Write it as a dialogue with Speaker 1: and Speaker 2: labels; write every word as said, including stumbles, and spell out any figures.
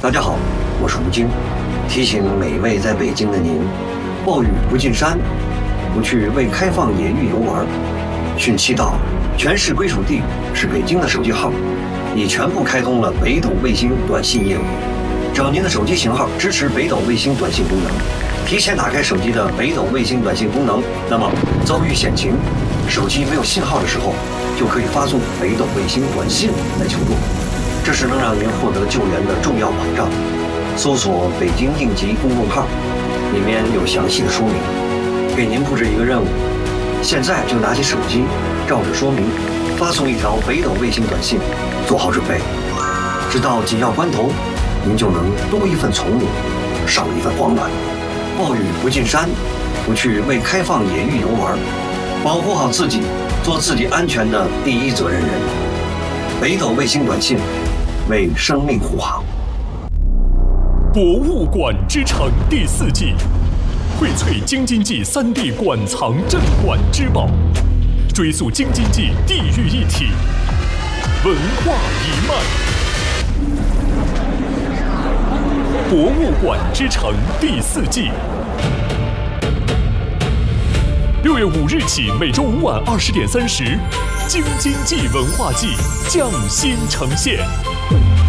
Speaker 1: 大家好，我是吴京，提醒每位在北京的您，暴雨不进山，不去为开放野域游玩。汛期到，全市归属地是北京的手机号已全部开通了北斗卫星短信业务。只要您的手机型号支持北斗卫星短信功能，提前打开手机的北斗卫星短信功能，那么遭遇险情，手机没有信号的时候，就可以发送北斗卫星短信来求助，这是能让您获得救援的重要保障。搜索北京应急公众号，里面有详细的说明。给您布置一个任务，现在就拿起手机，照着说明发送一条北斗卫星短信，做好准备。直到紧要关头，您就能多一份从容，少一份慌乱。暴雨不进山，不去为开放野域游玩，保护好自己，做自己安全的第一责任人。北斗卫星短信，为生命护航。
Speaker 2: 博物馆之城第四季，荟萃京津冀三地馆藏镇馆之宝，追溯京津冀地域一体文化一脉。博物馆之城第四季，六月五日起，每周五晚二十点三十，京津冀文化季匠心呈现。